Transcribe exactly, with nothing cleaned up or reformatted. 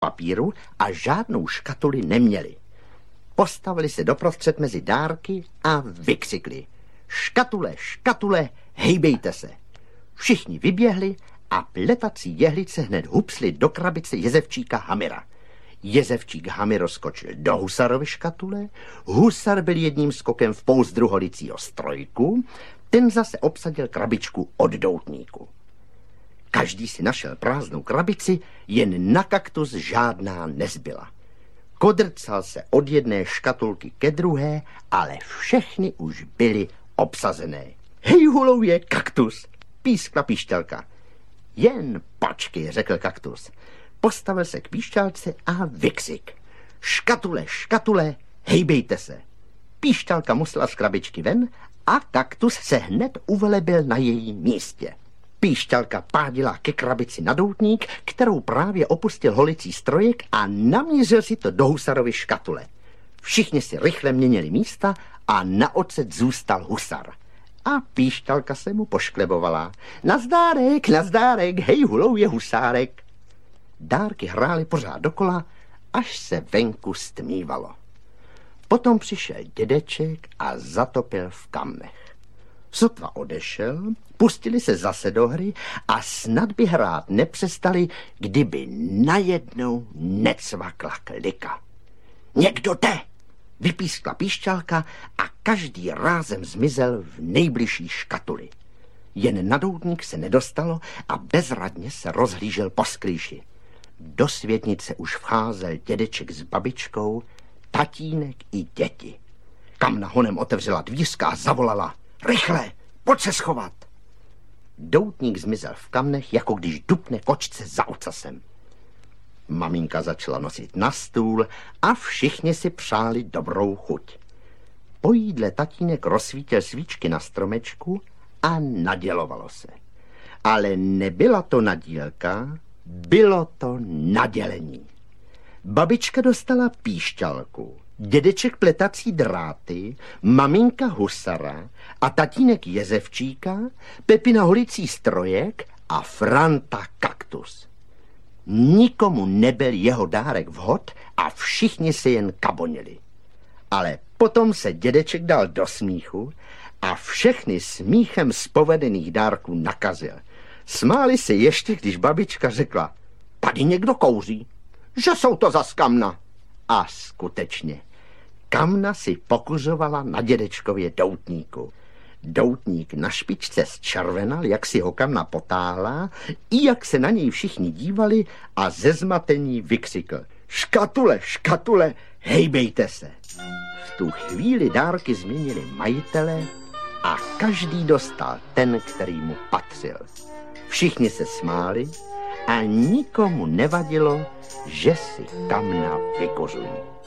papíru a žádnou škatuli neměli. Postavili se doprostřed mezi dárky a vykřikli: škatule, škatule, hejbejte se. Všichni vyběhli a pletací jehlice hned hupsli do krabice jezevčíka Hamira. Jezevčík Hamir skočil do Husarovy škatule, Husar byl jedním skokem v pouzdru holicího strojku, ten zase obsadil krabičku od doutníku. Každý si našel prázdnou krabici, jen na kaktus žádná nezbyla. Kodrcal se od jedné škatulky ke druhé, ale všechny už byly obsazené. Hej hulou je kaktus, pískla píšťalka. Jen počkej, řekl kaktus. Postavil se k píšťalce a vykřik: škatule, škatule, hejbejte se. Píšťalka musela z krabičky ven a kaktus se hned uvelebil na jejím místě. Píšťalka pádila ke krabici na doutník, kterou právě opustil holicí strojek, a namířil si to do Husarovy škatule. Všichni si rychle měnili místa a na ocet zůstal Husar. A píšťalka se mu pošklebovala: nazdárek, nazdárek, hej hulou je Husárek. Dárky hrály pořád dokola, až se venku stmívalo. Potom přišel dědeček a zatopil v kamnech. Sotva odešel, pustili se zase do hry a snad by hrát nepřestali, kdyby najednou necvakla klika. Někdo jde, vypískla píšťalka a každý rázem zmizel v nejbližší škatuli. Jen na doutník se nedostalo a bezradně se rozhlížel po skrýši. Do světnice už vcházel dědeček s babičkou, tatínek i děti. Kamna honem otevřela dvířka a zavolala: rychle, pojď se schovat. Doutník zmizel v kamnech, jako když dupne kočce za ocasem. Maminka začala nosit na stůl a všichni si přáli dobrou chuť. Po jídle tatínek rozsvítil svíčky na stromečku a nadělovalo se. Ale nebyla to nadílka, bylo to nadělení. Babička dostala píšťalku, dědeček pletací dráty, maminka Husara a tatínek jezevčíka, Pepina holicí strojek a Franta kaktus. Nikomu nebyl jeho dárek vhod a všichni se jen kabonili. Ale potom se dědeček dal do smíchu a všechny smíchem z povedených dárků nakazil. Smáli se ještě, když babička řekla: tady někdo kouří, že jsou to zas kamna. A skutečně, kamna si pokuřovala na dědečkově doutníku. Doutník na špičce zčervenal, jak si ho kamna potáhla, i jak se na něj všichni dívali, a ze zmatení vykřikl: škatule, škatule, hejbejte se. V tu chvíli dárky změnili majitele a každý dostal ten, který mu patřil. Všichni se smáli a nikomu nevadilo, že si kamna vykořují.